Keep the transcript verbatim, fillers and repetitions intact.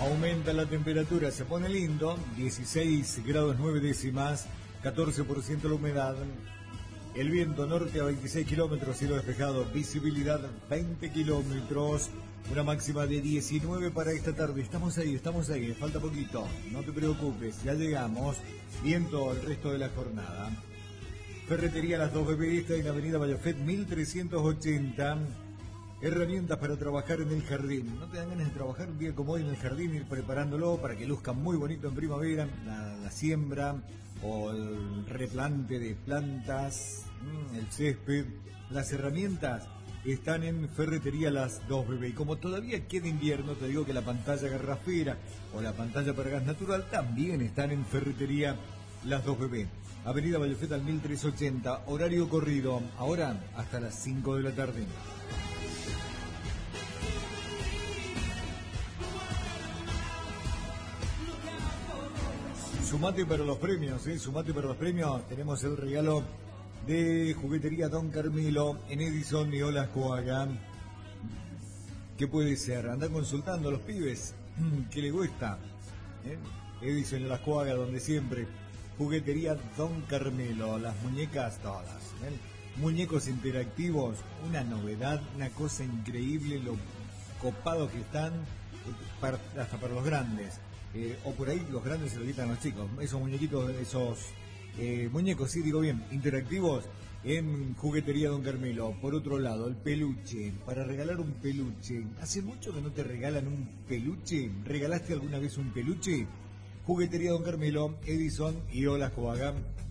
Aumenta la temperatura, se pone lindo, dieciséis grados nueve décimas, catorce por ciento la humedad. El viento norte a veintiséis kilómetros, cielo despejado, visibilidad veinte kilómetros, una máxima de diecinueve para esta tarde. Estamos ahí, estamos ahí, falta poquito, no te preocupes, ya llegamos. Viento el resto de la jornada. Ferretería Las Dos Bebés, está en la avenida Vallafet mil trescientos ochenta. Herramientas para trabajar en el jardín. ¿No te dan ganas de trabajar un día como hoy en el jardín, ir preparándolo para que luzca muy bonito en primavera, la, la siembra o el replante de plantas, el césped? Las herramientas están en Ferretería Las Dos Bebés. Y como todavía queda invierno, te digo que la pantalla garrafera o la pantalla para gas natural también están en Ferretería Las Dos Bebés. Avenida Vallafet al mil trescientos ochenta, horario corrido, ahora hasta las cinco de la tarde. Sumate para los premios, ¿eh? Sumate para los premios. Tenemos el regalo de Juguetería Don Carmelo en Edison y Olajuaga. ¿Qué puede ser? Anda consultando a los pibes. ¿Qué le gusta? ¿Eh? Edison y Olajuaga, donde siempre. Juguetería Don Carmelo. Las muñecas todas. ¿Eh? Muñecos interactivos. Una novedad, una cosa increíble. Lo copados que están. Para, hasta para los grandes. Eh, o por ahí los grandes se lo quitan a los chicos. Esos muñequitos, esos eh, muñecos, sí, digo bien, interactivos en Juguetería Don Carmelo. Por otro lado, el peluche, para regalar un peluche. ¿Hace mucho que no te regalan un peluche? ¿Regalaste alguna vez un peluche? Juguetería Don Carmelo, Edison y Olajuaga.